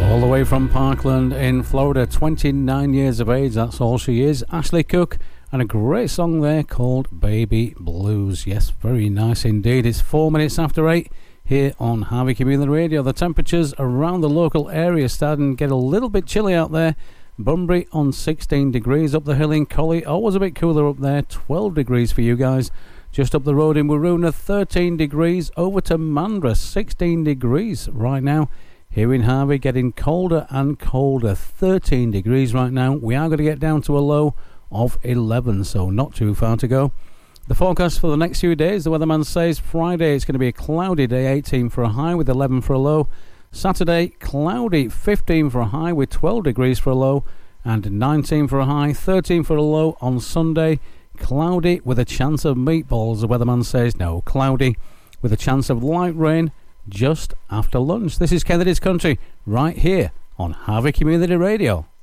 All the way from Parkland in Florida, 29 years of age, that's all she is, Ashley Cook, and a great song there called Baby Blues. Yes, very nice indeed. It's 4 minutes after 8 here on Harvey Community Radio. The temperatures around the local area starting to get a little bit chilly out there. Bunbury on 16 degrees, up the hill in Collie, always a bit cooler up there, 12 degrees for you guys. Just up the road in Waroona, 13 degrees, over to Mandurah, 16 degrees right now. Here in Harvey, getting colder and colder, 13 degrees right now. We are going to get down to a low of 11, so not too far to go. The forecast for the next few days, the weatherman says Friday it's going to be a cloudy day, 18 for a high with 11 for a low. Saturday, cloudy, 15 for a high with 12 degrees for a low, and 19 for a high, 13 for a low on Sunday. Cloudy with a chance of meatballs, the weatherman says. No, cloudy with a chance of light rain just after lunch. This is Kennedy's Country right here on Harvey Community Radio.